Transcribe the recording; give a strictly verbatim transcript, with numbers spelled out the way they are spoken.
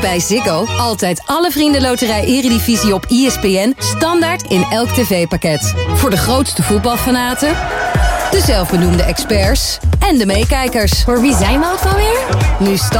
Bij Ziggo altijd alle Vriendenloterij Eredivisie op E S P N standaard in elk tv-pakket. Voor de grootste voetbalfanaten, de zelfbenoemde experts en de meekijkers. Voor wie zijn we ook alweer? Nu